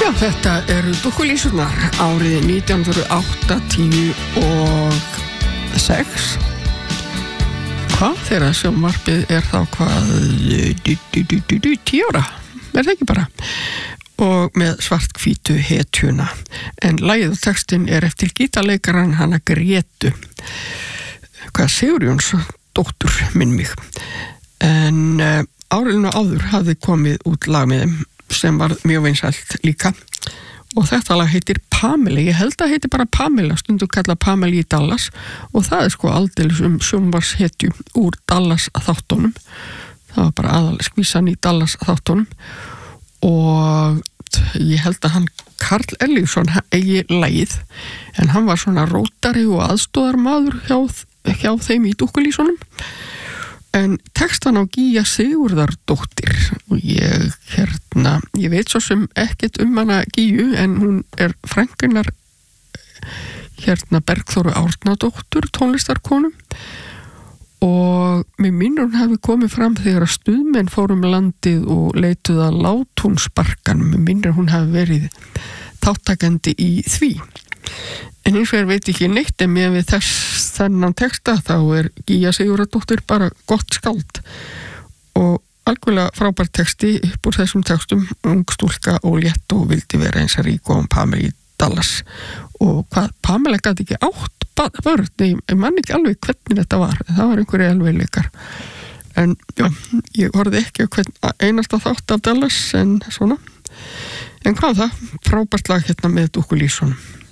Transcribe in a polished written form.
Já, þetta eru dúkkulísurnar árið 1986. Hvað þeirra sjónvarpið þá hvað 10 ára, það ekki bara, og með svarthvítu hetjuna. En lagið og textin eftir gítarleikaran hana Grétu Sigurjóns dóttur minn mig. En árinu áður hafði komið út lag með þeim sem var mjög vinsælt líka, og þetta lag heitir Pamela. Ég held að heitir bara Pamela, stundum kalla Pamela í Dallas, og það sko aldeilis sjónvarshetju úr Dallas þáttunum. Það var bara aðalega skvísan í Dallas þáttunum, og ég held að hann Karl Ellífsson eigi lagið, en hann var svona rótari og aðstóðarmaður hjá þeim í dúkkulísunum. En textan á Gígja Sigurðardóttir, og ég veit svo sem ekkert hana Gígju, en hún frænkunnar Bergþóru Árnadóttur, tónlistarkonu, og mér minnur hún hafi komið fram þegar að stuðmenn fórum landið og leituð að Látúnsbarkanum. Mér minnur hún hafi verið þáttakandi í því. En eins og veit ekki neitt, en mér við þennan texta þá Gígja Sigurðardóttir bara gott skáld, og algjörlega frábær texti upp úr þessum textum. Ung stúlka og létt og vildi vera eins rík og Pamela í Dallas. Og hvað, Pamela gat ekki átt börn, ég man ekki alveg hvernig þetta var, það var einhverju elveikar. En já, ég horfði ekki á einasta þátt af Dallas, en svona. En hvað það, frábært lag með dúkkulísunum.